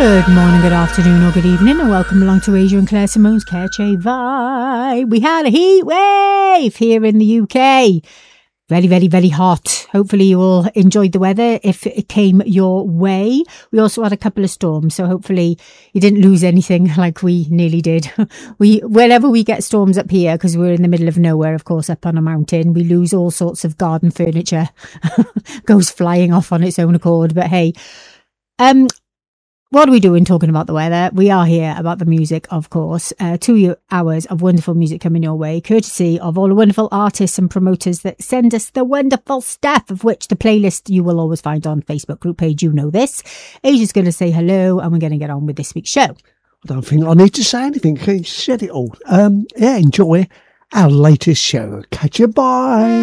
Good morning, good afternoon, or good evening, and welcome along to Asia and Claire Simone's Catch a Vibe. We had a heat wave here in the UK. Very, very, very hot. Hopefully you all enjoyed the weather if it came your way. We also had a couple of storms, so hopefully you didn't lose anything like we nearly did. Whenever we get storms up here, because we're in the middle of nowhere, of course, up on a mountain, we lose all sorts of garden furniture. Goes flying off on its own accord. But hey, what are we doing talking about the weather? We are here about the music, of course. 2 hours of wonderful music coming your way, courtesy of all the wonderful artists and promoters that send us the wonderful stuff, of which the playlist you will always find on Facebook group page. You know this. Asia's going to say hello, and we're going to get on with this week's show. I don't think I need to say anything. You said it all. Enjoy our latest show. Catch you, bye.